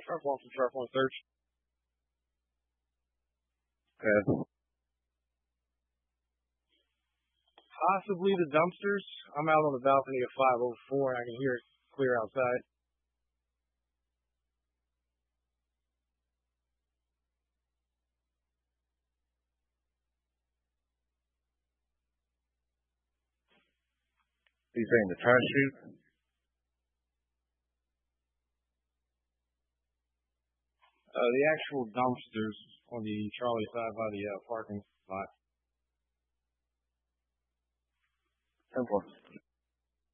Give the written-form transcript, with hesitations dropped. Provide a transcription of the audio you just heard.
Sharp one from Sharp one search. Okay. Possibly the dumpsters. I'm out on the balcony at 504 and I can hear it clear outside. He's saying the trash chute? The actual dumpsters on the Charlie side by the parking lot. 10-4.